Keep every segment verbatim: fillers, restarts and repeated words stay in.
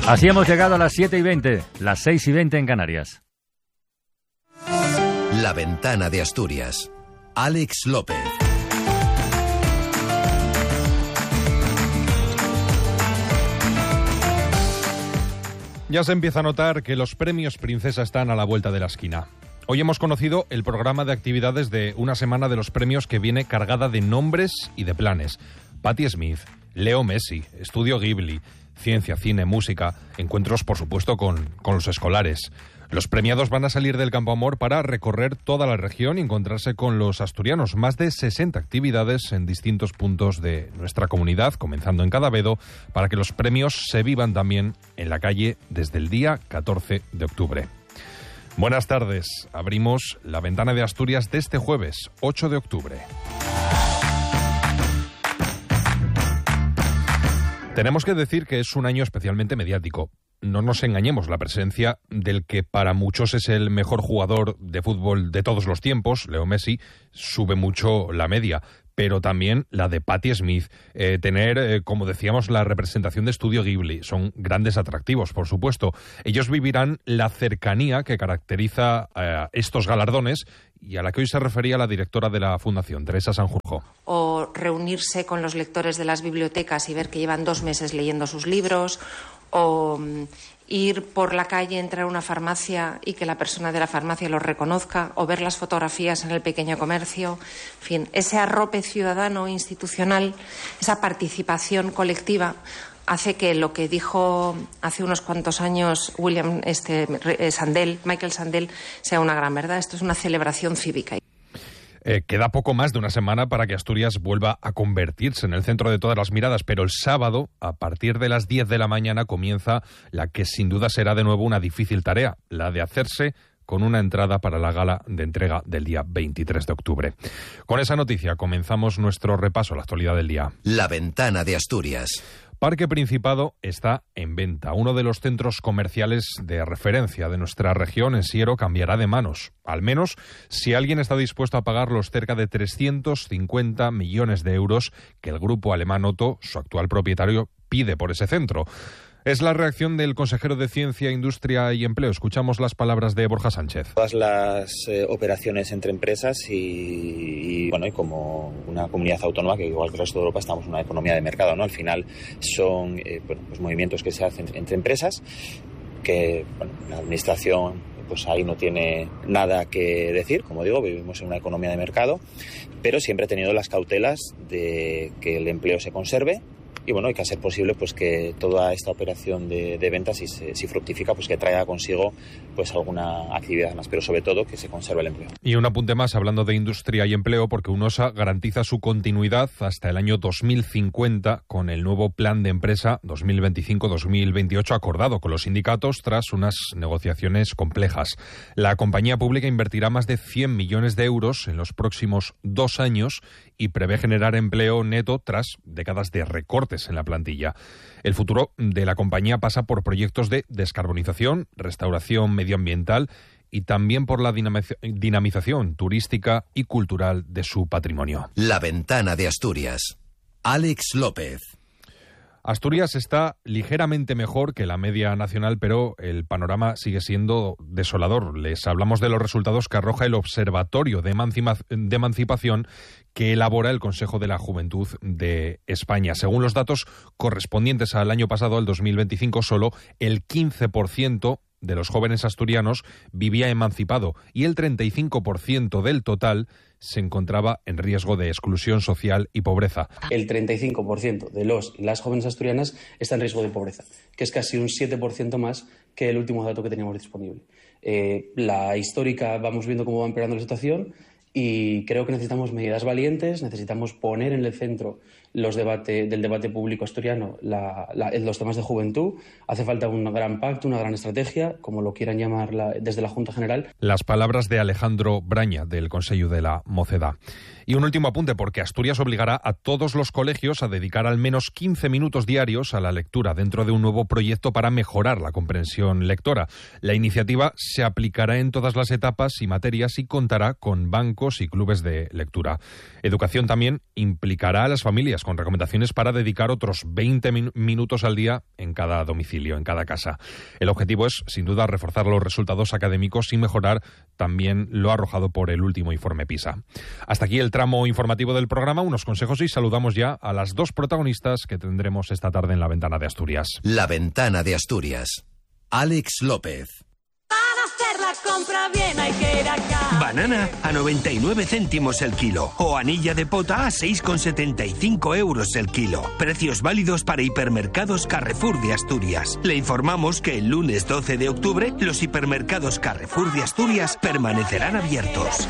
Así hemos llegado a las siete y veinte, las seis y veinte en Canarias. La Ventana de Asturias. Alex López. Ya se empieza a notar que los premios Princesa están a la vuelta de la esquina. Hoy hemos conocido el programa de actividades de una semana de los premios que viene cargada de nombres y de planes. Patti Smith, Leo Messi, Estudio Ghibli, ciencia, cine, música, encuentros por supuesto con, con los escolares. Los premiados van a salir del Campo Amor para recorrer toda la región y encontrarse con los asturianos. Más de sesenta actividades en distintos puntos de nuestra comunidad, comenzando en Cadavedo, para que los premios se vivan también en la calle desde el día catorce de octubre. Buenas tardes. Abrimos la Ventana de Asturias de este jueves, ocho de octubre. Tenemos que decir que es un año especialmente mediático. No nos engañemos, la presencia del que para muchos es el mejor jugador de fútbol de todos los tiempos, Leo Messi, sube mucho la media, pero también la de Patti Smith. Eh, tener, eh, como decíamos, la representación de Estudio Ghibli son grandes atractivos, por supuesto. Ellos vivirán la cercanía que caracteriza eh, estos galardones y a la que hoy se refería la directora de la Fundación, Teresa Sanjurjo. O reunirse con los lectores de las bibliotecas y ver que llevan dos meses leyendo sus libros, o um, ir por la calle, entrar a una farmacia y que la persona de la farmacia los reconozca, o ver las fotografías en el pequeño comercio. En fin, ese arrope ciudadano institucional, esa participación colectiva, hace que lo que dijo hace unos cuantos años William este, Sandel, Michael Sandel, sea una gran verdad. Esto es una celebración cívica. Eh, queda poco más de una semana para que Asturias vuelva a convertirse en el centro de todas las miradas, pero el sábado, a partir de las diez de la mañana, comienza la que sin duda será de nuevo una difícil tarea, la de hacerse con una entrada para la gala de entrega del día veintitrés de octubre. Con esa noticia comenzamos nuestro repaso a la actualidad del día. La Ventana de Asturias. Parque Principado está en venta. Uno de los centros comerciales de referencia de nuestra región, en Siero, cambiará de manos. Al menos si alguien está dispuesto a pagar los cerca de trescientos cincuenta millones de euros que el grupo alemán Otto, su actual propietario, pide por ese centro. Es la reacción del consejero de Ciencia, Industria y Empleo. Escuchamos las palabras de Borja Sánchez. Todas las eh, operaciones entre empresas y, y, bueno, y como una comunidad autónoma que igual que el resto de Europa estamos en una economía de mercado, ¿no? Al final son eh, bueno, pues movimientos que se hacen entre empresas que bueno, la administración pues ahí no tiene nada que decir. Como digo, vivimos en una economía de mercado, pero siempre ha tenido las cautelas de que el empleo se conserve. Y bueno, hay que hacer posible pues que toda esta operación de, de ventas, si, se, si fructifica, pues que traiga consigo pues alguna actividad más, pero sobre todo que se conserve el empleo. Y un apunte más hablando de industria y empleo, porque UNOSA garantiza su continuidad hasta el año dos mil cincuenta con el nuevo plan de empresa dos mil veinticinco dos mil veintiocho acordado con los sindicatos tras unas negociaciones complejas. La compañía pública invertirá más de cien millones de euros en los próximos dos años y prevé generar empleo neto tras décadas de recortes en la plantilla. El futuro de la compañía pasa por proyectos de descarbonización, restauración medioambiental y también por la dinamiz- dinamización turística y cultural de su patrimonio. La Ventana de Asturias. Alex López. Asturias está ligeramente mejor que la media nacional, pero el panorama sigue siendo desolador. Les hablamos de los resultados que arroja el Observatorio de, Emancipa- de Emancipación que elabora el Consejo de la Juventud de España. Según los datos correspondientes al año pasado, al dos mil veinticinco, solo el quince por ciento de los jóvenes asturianos vivía emancipado y el treinta y cinco por ciento del total se encontraba en riesgo de exclusión social y pobreza. El treinta y cinco por ciento de los y las jóvenes asturianas está en riesgo de pobreza, que es casi un siete por ciento más que el último dato que teníamos disponible. Eh, la histórica, vamos viendo cómo va empeorando la situación y creo que necesitamos medidas valientes, necesitamos poner en el centro los debate, del debate público asturiano la, la, los temas de juventud. Hace falta un gran pacto, una gran estrategia, como lo quieran llamar la, desde la Junta General. Las palabras de Alejandro Braña, del Consello de la Mocedad. Y un último apunte, porque Asturias obligará a todos los colegios a dedicar al menos quince minutos diarios a la lectura dentro de un nuevo proyecto para mejorar la comprensión lectora. La iniciativa se aplicará en todas las etapas y materias y contará con bancos y clubes de lectura. Educación también implicará a las familias prácticas, con recomendaciones para dedicar otros veinte min- minutos al día en cada domicilio, en cada casa. El objetivo es, sin duda, reforzar los resultados académicos y mejorar también lo arrojado por el último informe PISA. Hasta aquí el tramo informativo del programa, unos consejos y saludamos ya a las dos protagonistas que tendremos esta tarde en La Ventana de Asturias. La Ventana de Asturias. Alex López. Compra bien, hay que ir acá. Banana a noventa y nueve céntimos el kilo o anilla de pota a seis con setenta y cinco euros el kilo. Precios válidos para hipermercados Carrefour de Asturias. Le informamos que el lunes doce de octubre los hipermercados Carrefour de Asturias permanecerán abiertos.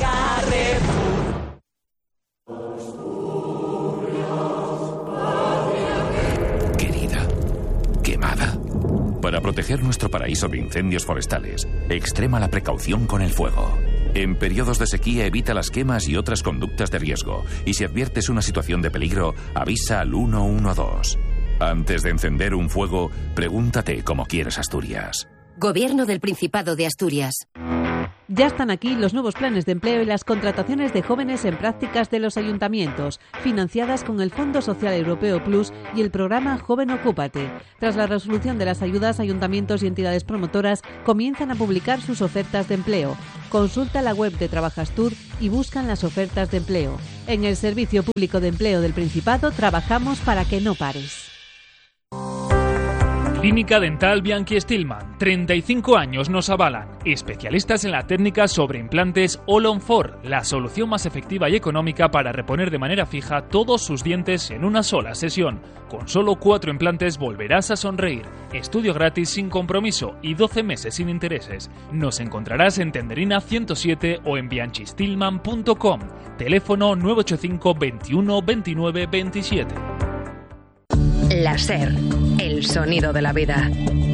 Querida, quemada. Para proteger nuestro paraíso de incendios forestales, extrema la precaución con el fuego. En periodos de sequía evita las quemas y otras conductas de riesgo. Y si adviertes una situación de peligro, avisa al uno uno dos. Antes de encender un fuego, pregúntate cómo quieres Asturias. Gobierno del Principado de Asturias. Ya están aquí los nuevos planes de empleo y las contrataciones de jóvenes en prácticas de los ayuntamientos, financiadas con el Fondo Social Europeo Plus y el programa Joven Ocúpate. Tras la resolución de las ayudas, ayuntamientos y entidades promotoras comienzan a publicar sus ofertas de empleo. Consulta la web de Trabajastur y buscan las ofertas de empleo. En el Servicio Público de Empleo del Principado trabajamos para que no pares. Clínica Dental Bianchi Stillman. treinta y cinco años nos avalan. Especialistas en la técnica sobre implantes All on four, la solución más efectiva y económica para reponer de manera fija todos sus dientes en una sola sesión. Con solo cuatro implantes volverás a sonreír. Estudio gratis sin compromiso y doce meses sin intereses. Nos encontrarás en Tenderina ciento siete o en bianchi stillman punto com. Teléfono nueve ocho cinco veintiuno veintinueve veintisiete. La SER, el sonido de la vida.